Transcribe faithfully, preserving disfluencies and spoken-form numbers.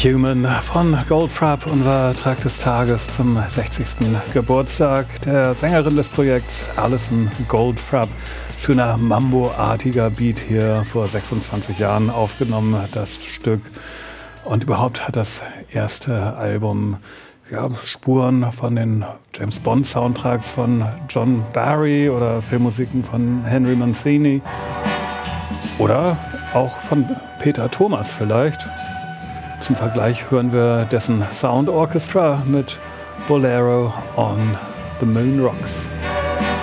Human von Goldfrapp, unser Track des Tages zum sechzigsten Geburtstag der Sängerin des Projekts, Alison Goldfrapp. Schöner Mambo-artiger Beat hier, vor sechsundzwanzig Jahren aufgenommen, das Stück. Und überhaupt hat das erste Album ja, Spuren von den James Bond Soundtracks von John Barry oder Filmmusiken von Henry Mancini. Oder auch von Peter Thomas vielleicht. Zum Vergleich hören wir dessen Sound Orchestra mit Bolero on the Moon Rocks.